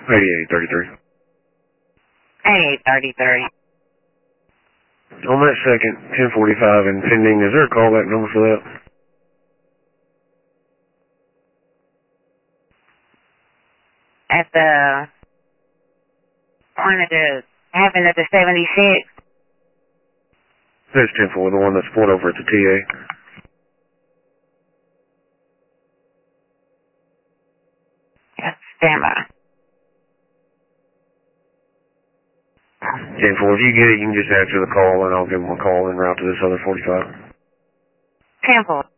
8833. 8833. On that second, 1045 and pending, is there a callback number for that? At the one at the happened at the 76. That's 10-4, the one that's pulled over at the TA. Yes, stand by. 10-4, if you get it, you can just answer the call and I'll give them a call en route to this other 45. 10-4.